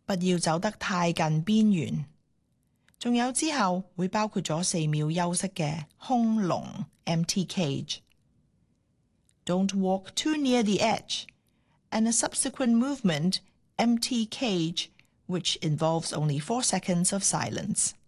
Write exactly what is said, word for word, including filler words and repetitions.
不要走得太近邊緣。仲有之後會包括咗四秒休息嘅空籠 empty cage. Don't walk too near the edge, and a subsequent movement empty cage, which involves only four seconds of silence.